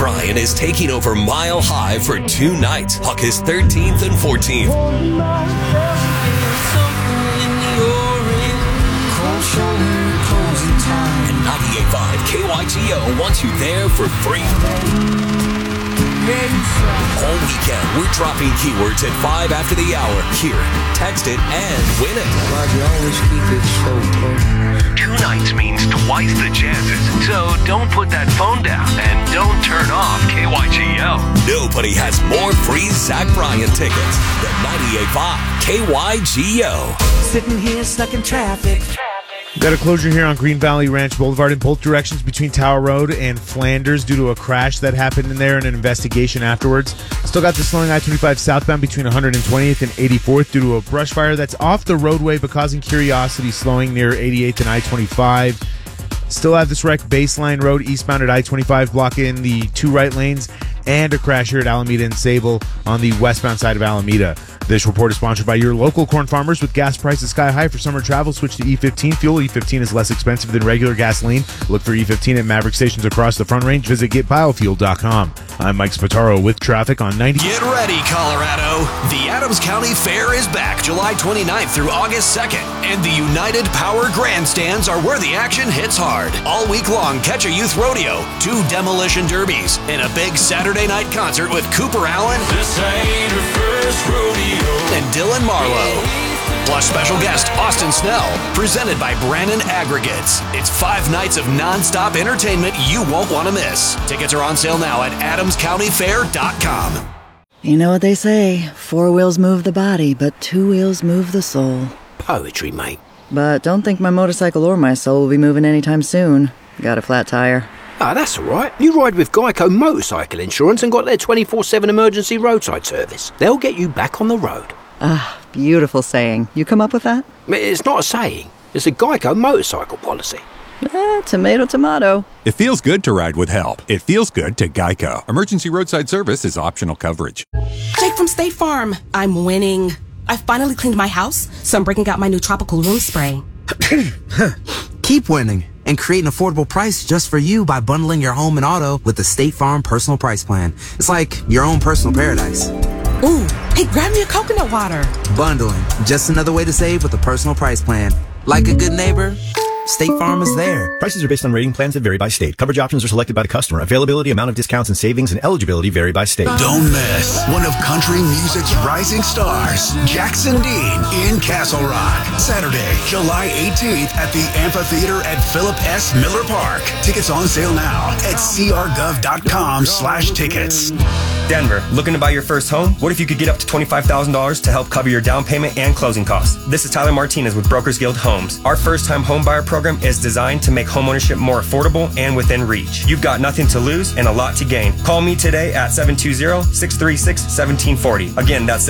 Bryan is taking over Mile High for 2 nights, August 13th and 14th. And 98.5 KYGO wants you there for free. All weekend, we're dropping keywords at 5 after the hour. Hear it, text it, and win it. 2 nights means twice the chances. So don't put that phone down and don't turn off KYGO. Nobody has more free Zach Bryan tickets than 98.5 KYGO. Sitting here stuck in traffic. Got a closure here on Green Valley Ranch Boulevard in both directions between Tower Road and Flanders due to a crash that happened in there and an investigation afterwards. Still got the slowing I-25 southbound between 120th and 84th due to a brush fire that's off the roadway but causing curiosity, slowing near 88th and I-25. Still have this wreck Baseline Road eastbound at I-25 blocking the 2 right lanes, and a crash here at Alameda and Sable on the westbound side of Alameda. This report is sponsored by your local corn farmers. With gas prices sky high for summer travel, switch to E15 fuel. E15 is less expensive than regular gasoline. Look for E15 at Maverick stations across the Front Range. Visit getbiofuel.com. I'm Mike Spataro with traffic on 90. Get ready, Colorado. The Adams County Fair is back July 29th through August 2nd. And the United Power Grandstands are where the action hits hard. All week long, catch a youth rodeo, 2 demolition derbies, and a big Saturday night concert with Cooper Allen. This ain't her first rodeo. And Dylan Marlowe. Plus special guest Austin Snell, presented by Brannan Aggregates. It's 5 nights of non-stop entertainment you won't want to miss. Tickets are on sale now at adamscountyfair.com. You know what they say, 4 wheels move the body, but 2 wheels move the soul. Poetry, mate. But don't think my motorcycle or my soul will be moving anytime soon. Got a flat tire. Ah, that's all right. You ride with Geico Motorcycle Insurance and got their 24/7 emergency roadside service. They'll get you back on the road. Ah, beautiful saying. You come up with that? It's not a saying. It's a Geico motorcycle policy. Tomato, tomato. It feels good to ride with help. It feels good to Geico. Emergency roadside service is optional coverage. Jake from State Farm. I'm winning. I finally cleaned my house, so I'm breaking out my new tropical room spray. Keep winning and create an affordable price just for you by bundling your home and auto with the State Farm Personal Price Plan. It's like your own personal paradise. Ooh, hey, grab me a coconut water. Bundling, just another way to save with a personal price plan. Like a good neighbor, State Farm is there. Prices are based on rating plans that vary by state. Coverage options are selected by the customer. Availability, amount of discounts and savings, and eligibility vary by state. Don't miss one of country music's rising stars, Jackson Dean, in Castle Rock. Saturday, July 18th at the Amphitheater at Philip S. Miller Park. Tickets on sale now at crgov.com/tickets. Denver, looking to buy your first home? What if you could get up to $25,000 to help cover your down payment and closing costs? This is Tyler Martinez with Brokers Guild Homes. Our first-time home buyer program is designed to make homeownership more affordable and within reach. You've got nothing to lose and a lot to gain. Call me today at 720-636-1740. Again, that's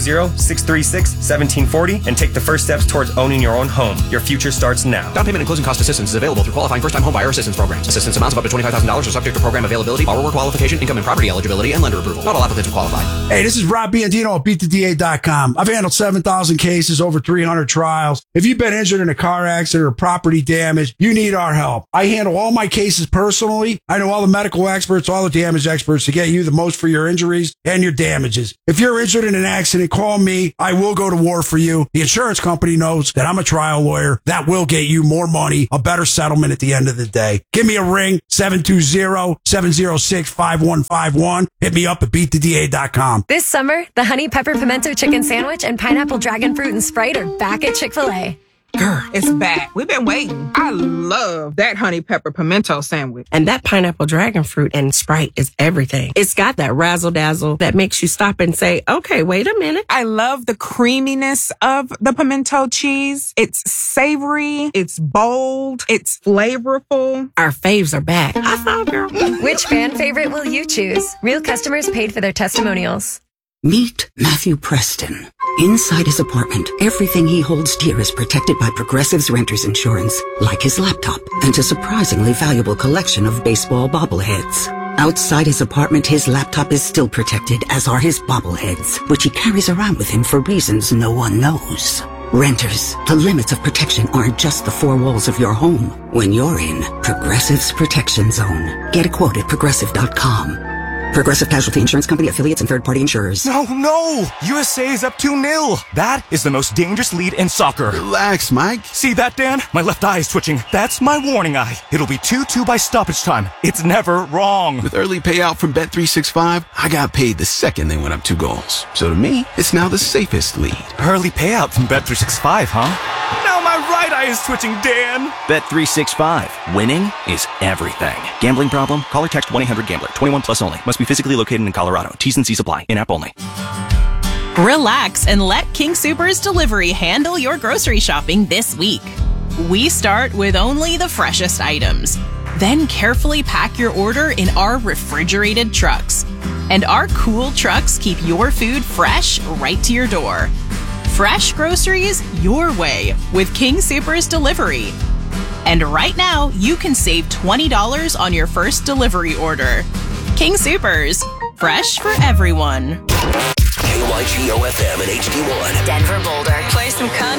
720-636-1740 and take the first steps towards owning your own home. Your future starts now. Down payment and closing cost assistance is available through qualifying first-time home buyer assistance programs. Assistance amounts of up to $25,000 are subject to program availability, borrower qualification, income and property eligibility, and lender approval. Not all applicants are qualified. Hey, this is Rob Biandino at BeatTheDA.com. I've handled 7,000 cases, over 300 trials. If you've been injured in a car accident or property damage, you need our help. I handle all my cases personally. I know all the medical experts, all the damage experts to get you the most for your injuries and your damages. If you're injured in an accident, call me. I will go to war for you. The insurance company knows that I'm a trial lawyer. That will get you more money, a better settlement at the end of the day. Give me a ring, 720-706-5151. Hit me up at BeatTheDA.com. This summer, the Honey Pepper Pimento Chicken Sandwich and Pineapple Dragon Fruit and Sprite are back at Chick-fil-A. Girl, it's back. We've been waiting. I love that honey pepper pimento sandwich. And that pineapple dragon fruit and Sprite is everything. It's got that razzle dazzle that makes you stop and say, okay, wait a minute. I love the creaminess of the pimento cheese. It's savory. It's bold. It's flavorful. Our faves are back. I thought, girl. Which fan favorite will you choose? Real customers paid for their testimonials. Meet Matthew Preston. Inside his apartment, everything he holds dear is protected by Progressive's Renter's Insurance, like his laptop and a surprisingly valuable collection of baseball bobbleheads. Outside his apartment, his laptop is still protected, as are his bobbleheads, which he carries around with him for reasons no one knows. Renters, the limits of protection aren't just the 4 walls of your home. When you're in Progressive's Protection Zone, get a quote at Progressive.com. Progressive Casualty Insurance Company, affiliates, and third-party insurers. No! USA is up 2-0. That is the most dangerous lead in soccer. Relax, Mike. See that, Dan? My left eye is twitching. That's my warning eye. It'll be 2-2 by stoppage time. It's never wrong. With early payout from Bet365, I got paid the second they went up 2 goals. So to me, it's now the safest lead. Early payout from Bet365, huh? Now my right eye is twitching, Dan. Bet365. Winning is everything. Gambling problem? Call or text 1-800-GAMBLER. 21 plus only. Must be physically located in Colorado. T's and C's apply. In-app only. Relax and let King Soopers Delivery handle your grocery shopping this week. We start with only the freshest items. Then carefully pack your order in our refrigerated trucks. And our cool trucks keep your food fresh right to your door. Fresh groceries your way with King Soopers Delivery. And right now, you can save $20 on your first delivery order. King Soopers. Fresh for everyone. KYGO-FM and HD1. Denver, Boulder. Play some country.